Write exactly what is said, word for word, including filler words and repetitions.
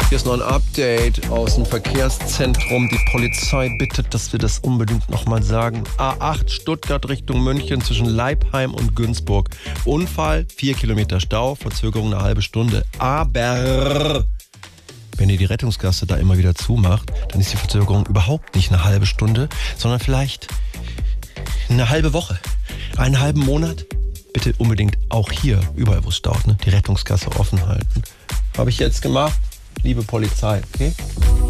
Hier ist noch ein Update aus dem Verkehrszentrum. Die Polizei bittet, dass wir das unbedingt nochmal sagen. A acht Stuttgart Richtung München zwischen Leipheim und Günzburg. Unfall, vier Kilometer Stau, Verzögerung eine halbe Stunde. Aber wenn ihr die Rettungsgasse da immer wieder zumacht, dann ist die Verzögerung überhaupt nicht eine halbe Stunde, sondern vielleicht eine halbe Woche, einen halben Monat. Bitte unbedingt auch hier, überall wo es staut, ne, die Rettungsgasse offen halten. Habe ich jetzt gemacht, liebe Polizei, okay?